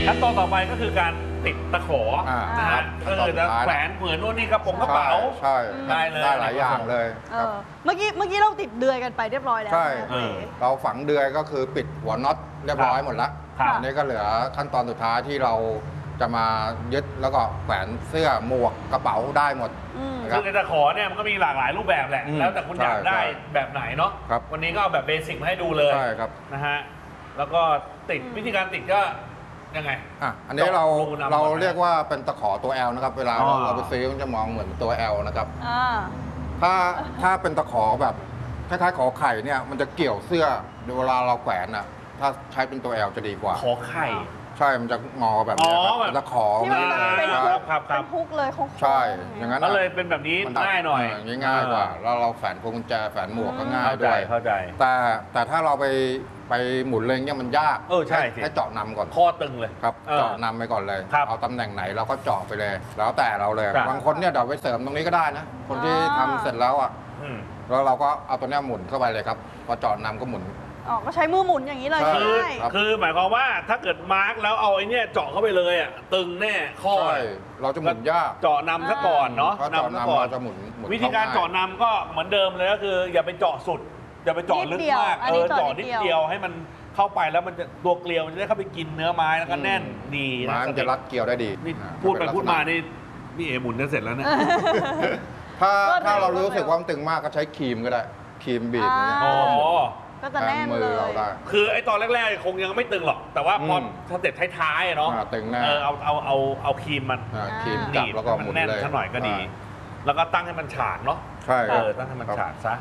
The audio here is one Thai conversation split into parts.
ขั้นตอนต่อไปก็คือการติดตะขอนะฮะจะแขวนเหมือนโน่นนี่กระเป๋าใช่ได้เลยได้หลายอย่างเลยครับเมื่อกี้เราติดเดือยกันไปเรียบร้อยแล้วใช่เราฝังเดือยก็คือปิดหัวน็อตเรียบร้อยหมดแล้วอันนี้ก็เหลือขั้นตอนสุดท้ายที่เราจะมายึดแล้วก็แขวนเสื้อหมวกกระเป๋าได้หมดซึ่งในตะขอเนี่ยมันก็มีหลากหลายรูปแบบแหละแล้วแต่คุณอยากได้แบบไหนเนาะวันนี้ก็เอาแบบเบสิกมาให้ดูเลยนะฮะแล้วก็ติดวิธีการติดก็ยังไงอันนี้เราเรียกว่าเป็นตะขอตัว L นะครับเวลาเราไปซื้อมันจะมองเหมือนตัว L นะครับถ้าเป็นตะขอแบบคล้ายๆขอไข่เนี่ยมันจะเกี่ยวเสื้อเวลาเราแขวนถ้าใช้เป็นตัว L จะดีกว่าขอไข่ใช่มันจะงอแบบนี้ครับตะขอที่มันเป็นฮุกเลยใช่อย่างนั้นก็เลยเป็นแบบนี้ง่ายหน่อยง่ายกว่าแล้วเราแฝนพวงกุญแจแฝนหมวกก็ง่ายด้วยเข้าใจแต่ถ้าเราไปหมุนเลยเนี่ยมันยากใช่ให้เจาะนำก่อนข้อตึงเลยครับเจาะนำไปก่อนเลยเอาตำแหน่งไหนเราก็เจาะไปเลยแล้วแต่เราเลยบางคนเนี่ยเดี๋ยวไปเสริมตรงนี้ก็ได้นะคนที่ทำเสร็จแล้วแล้วเราก็เอาตัวนี้หมุนเข้าไปเลยครับพอเจาะนำก็หมุนก็ใช้มือหมุนอย่างนี้เลยคือหมายความว่าถ้าเกิดมาร์กแล้วเอาไอ้นี่เจาะเข้าไปเลยตึงแน่ข้อเราจะหมุนยากเจาะนำซะก่อนเนาะนำซะก่อนจะหมุนวิธีการเจาะนำก็เหมือนเดิมเลยก็คืออย่าไปเจาะสุดอย่าไปเจาะลึกมากเจาะนิดเดียวให้มันเข้าไปแล้วมันจะตัวเกลียวมันจะได้เข้าไปกินเนื้อไม้แล้วก็แน่นดีไม้มันจะรัดเกลียวได้ดีพูดไปพูดมานี่พี่เอ๋หมุนจะเสร็จแล้วเนี่ยถ้าเรารู้สึกว่ามันตึงมากก็ใช้ครีมก็ได้ครีมบีบก็จะแน่นเลยคือไอ้ตอนแรกๆคงยังไม่ตึงหรอกแต่ว่าพอสเต็ปท้ายๆเนาะตึงแน่เอาครีมมันครีมจับแล้วก็หมุนเลยสักหน่อยก็ดีแล้วก็ตั้งให้มันฉากเนาะใช่ตั้งให้มันฉากซะ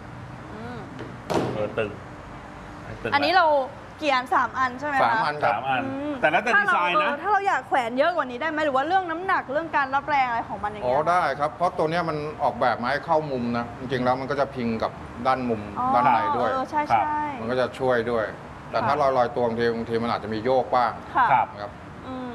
ตึงอันนี้เรากี่อัน3 อันใช่ไหมคะ 3 อันครับ 3 อันแต่แล้วแต่ดีไซน์นะถ้าเราอยากแขวนเยอะกว่านี้ได้ไหมหรือว่าเรื่องน้ำหนักเรื่องการรับแรงอะไรของมันอย่างเงี้ยได้ครับเพราะตัวนี้มันออกแบบมาให้เข้ามุมนะจริงๆแล้วมันก็จะพิงกับด้านมุมด้านในด้วยใช่มันก็จะช่วยด้วยแต่ถ้าลอยตัวบางทีมันอาจจะมีโยกบ้างครับ